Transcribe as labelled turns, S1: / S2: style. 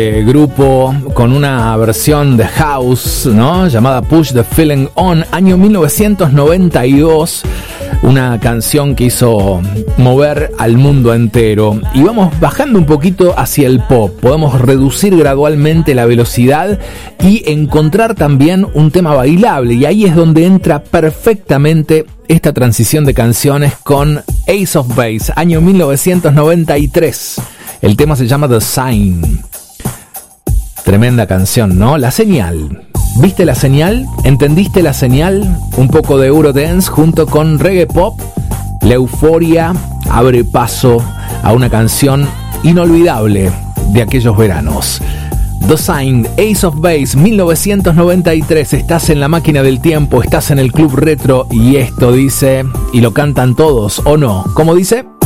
S1: Grupo con una versión de House, ¿no? Llamada Push the Feeling On, año 1992. Una canción que hizo mover al mundo entero. Y vamos bajando un poquito hacia el pop. Podemos reducir gradualmente la velocidad y encontrar también un tema bailable. Y ahí es donde entra perfectamente esta transición de canciones con Ace of Base, año 1993. El tema se llama The Sign. Tremenda canción, ¿no? La señal. ¿Viste la señal? ¿Entendiste la señal? Un poco de Eurodance junto con reggae pop. La euforia abre paso a una canción inolvidable de aquellos veranos. The Sign, Ace of Base, 1993. Estás en la máquina del tiempo, estás en el Club Retro y esto dice, y lo cantan todos, ¿o no? ¿Cómo dice?